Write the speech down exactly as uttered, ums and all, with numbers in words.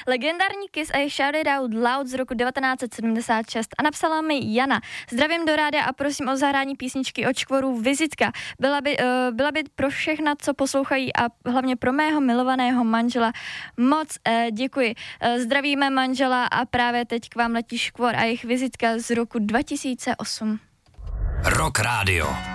Legendární Kiss a je Shout It Out Loud z roku devatenáct set sedmdesát šest a napsala mi Jana. Zdravím do rádia a prosím o zahrání písničky od Čkvorů Vizitka. Byla by, uh, byla by pro všechna, co poslouchají a hlavně pro mého milovaného manžela. Moc uh, děkuji. Uh, zdravíme manžela a právě teď k vám letí Škvor a jejich Vizitka z roku dva tisíce osm. Rock Radio.